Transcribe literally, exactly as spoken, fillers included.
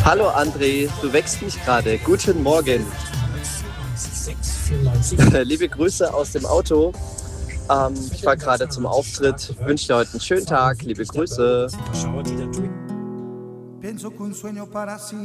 Hallo André, du wächst mich gerade. Guten Morgen. Liebe Grüße aus dem Auto. Ähm, ich fahre gerade zum Auftritt. Wünsche dir heute einen schönen Tag. Liebe Grüße.